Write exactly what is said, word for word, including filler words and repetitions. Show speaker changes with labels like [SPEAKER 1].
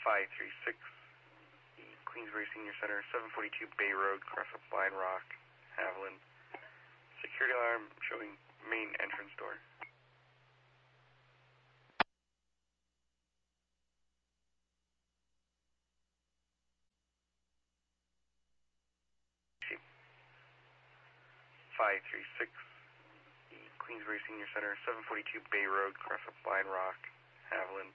[SPEAKER 1] five three six, the Queensbury Senior Center, seven forty-two Bay Road, across of Blind Rock, Haviland. Security alarm showing main entrance door. five three six, the Queensbury Senior Center, seven forty-two Bay Road, across of Blind Rock, Haviland.